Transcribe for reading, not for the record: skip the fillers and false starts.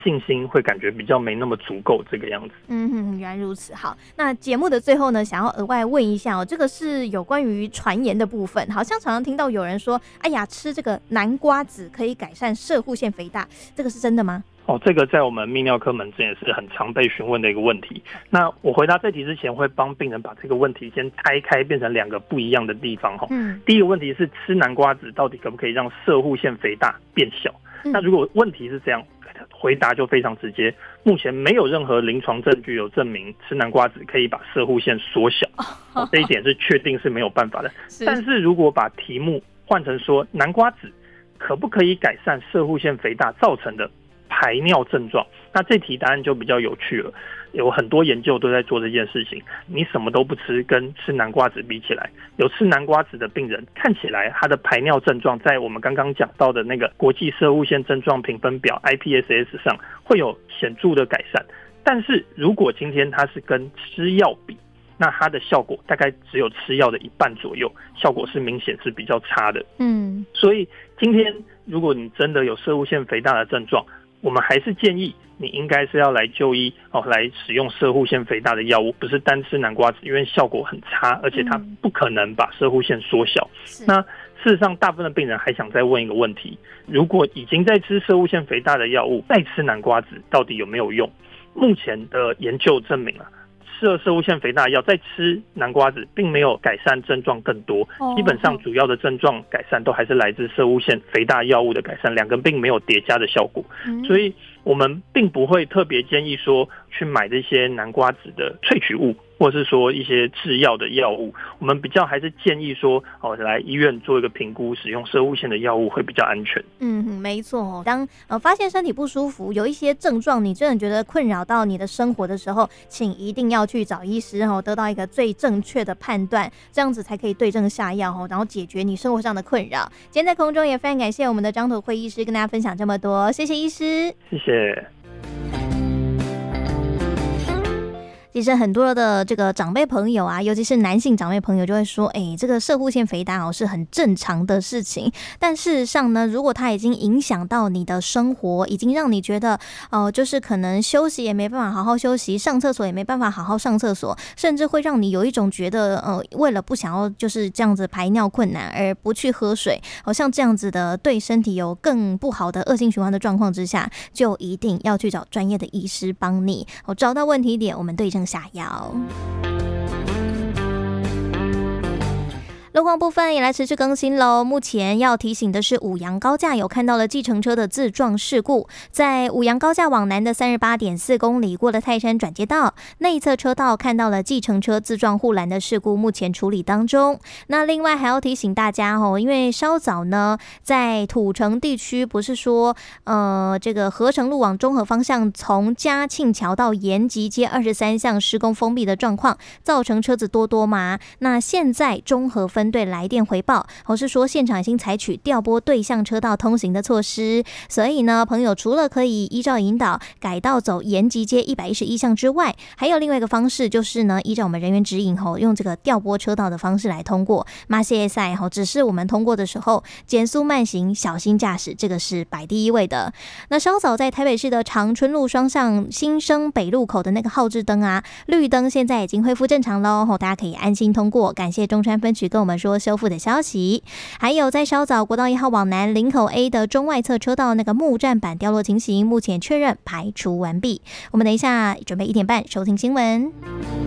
信心会感觉比较没那么足够这个样子。 原来如此。好，那节目的最后呢，想要额外问一下哦，这个是有关于传言的部分，好像常常听到有人说，哎呀，吃这个南瓜子可以改善攝護腺肥大，这个是真的吗？ 这个在我们泌尿科门诊也是很常被询问的一个问题。那我回答这题之前，会帮病人把这个问题先拆开，变成2个不一样的地方。第一个问题是吃南瓜子到底可不可以让攝護腺肥大变小？那如果问题是这样，回答就非常直接，目前没有任何临床证据有证明吃南瓜子可以把攝護腺缩小，这一点是确定是没有办法的。但是如果把题目换成说南瓜子可不可以改善攝護腺肥大造成的排尿症状，那这题答案就比较有趣了。有很多研究都在做这件事情，你什么都不吃跟吃南瓜子比起来，有吃南瓜子的病人看起来他的排尿症状在我们刚刚讲到的那个国际攝護腺症状评分表 IPSS 上会有显著的改善。但是如果今天他是跟吃药比，那它的效果大概只有吃药的1半左右，效果是明显是比较差的。所以今天如果你真的有攝護腺肥大的症状，我们还是建议你应该是要来就医来使用攝護腺肥大的药物，不是单吃南瓜子，因为效果很差，而且它不可能把攝護腺缩小。那事实上大部分的病人还想再问一个问题，如果已经在吃攝護腺肥大的药物，再吃南瓜子到底有没有用？目前的研究证明吃了攝護腺肥大药再吃南瓜子并没有改善症状更多，基本上主要的症状改善都还是来自攝護腺肥大药物的改善，2个并没有叠加的效果。所以我们并不会特别建议说去买这些南瓜子的萃取物，或是说一些制药的药物，我们比较还是建议说来医院做一个评估，使用攝護腺的药物会比较安全。 没错。当发现身体不舒服，有一些症状你真的觉得困扰到你的生活的时候，请一定要去找医师得到一个最正确的判断，这样子才可以对症下药，然后解决你生活上的困扰。今天在空中也非常感谢我们的张土惠医师跟大家分享这么多，谢谢医师。 谢谢。 其实很多的这个长辈朋友啊，尤其是男性长辈朋友就会说，这个攝護腺肥大是很正常的事情。但事实上呢，如果它已经影响到你的生活，已经让你觉得就是可能休息也没办法好好休息，上厕所也没办法好好上厕所，甚至会让你有一种觉得为了不想要就是这样子排尿困难而不去喝水，像这样子的对身体有更不好的恶性循环的状况之下，就一定要去找专业的医师帮你找到问题点，我们对症下药。路况部分也来持续更新咯。目前要提醒的是，五杨高架有看到了计程车的自撞事故，在五杨高架往南的 38.4 公里过了泰山转接道内侧车道看到了计程车自撞护栏的事故，目前处理当中。那另外还要提醒大家因为稍早呢，在土城地区不是说这个合成路往中和方向从嘉庆桥到延吉街23巷施工封闭的状况，造成车子多吗？那现在中和分队来电回报，是说现场已经采取调拨对向车道通行的措施，所以呢，朋友除了可以依照引导改道走延吉街111巷之外，还有另外一个方式就是呢，依照我们人员指引用这个调拨车道的方式来通过。马谢赛只是我们通过的时候减速慢行，小心驾驶，这个是摆第一位的。那稍早在台北市的长春路双向新生北路口的那个号志灯啊，绿灯现在已经恢复正常咯，大家可以安心通过。感谢中山分局跟我们说修复的消息。还有在稍早国道1号往南林口 A 的中外侧车道那个木栈板掉落情形，目前确认排除完毕。我们等一下准备1点半收听新闻。